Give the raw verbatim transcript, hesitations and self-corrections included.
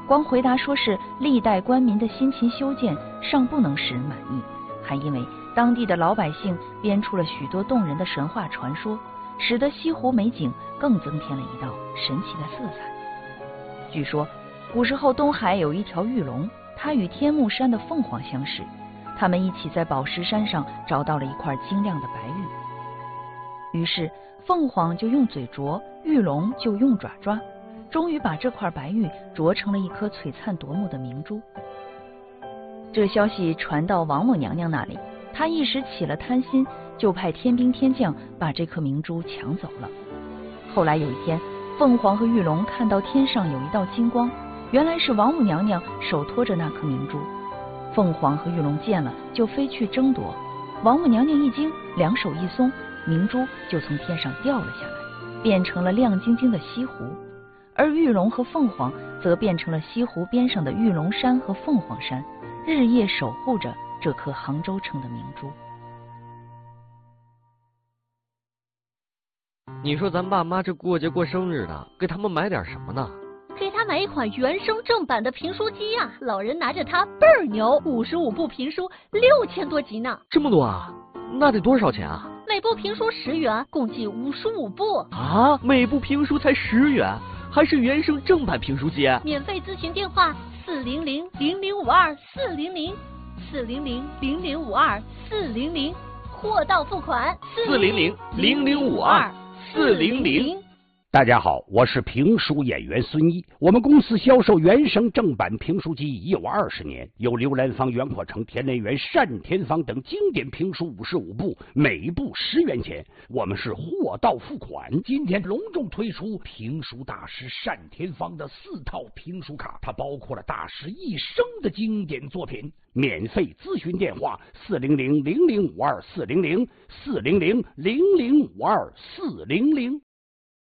光回答说是历代官民的辛勤修建尚不能使人满意，还因为当地的老百姓编出了许多动人的神话传说，使得西湖美景更增添了一道神奇的色彩。据说古时候东海有一条玉龙，它与天目山的凤凰相识，他们一起在宝石山上找到了一块晶亮的白玉，于是凤凰就用嘴啄，玉龙就用爪抓，终于把这块白玉啄成了一颗璀璨夺目的明珠。这消息传到王母娘娘那里，她一时起了贪心，就派天兵天将把这颗明珠抢走了。后来有一天，凤凰和玉龙看到天上有一道金光，原来是王母娘娘手托着那颗明珠。凤凰和玉龙见了，就飞去争夺。王母娘娘一惊，两手一松，明珠就从天上掉了下来，变成了亮晶晶的西湖。而玉龙和凤凰则变成了西湖边上的玉龙山和凤凰山，日夜守护着这颗杭州城的明珠。 你说咱爸妈这过节过生日的，给他们买点什么呢？ 给他买一款原声正版的评书机呀、啊！老人拿着它倍儿牛，五十五部评书，六千多集呢。 这么多啊？那得多少钱啊？ 每部评书十元，共计五十五部啊！每部评书才十元，还是原声正版评书机？ 免费咨询电话：四零零零零五二四零零四零零零零五二四零零，货到付款。 四零零零零五二四零零。 大家好，我是评书演员孙一。我们公司销售原声正版评书机已有二十年，有刘兰芳、袁阔成、田连元、单田芳等经典评书五十五部，每部十元钱。我们是货到付款。今天隆重推出评书大师单田芳的四套评书卡，它包括了大师一生的经典作品。免费咨询电话：四零零零零五二四零零四零零零零五二四零零。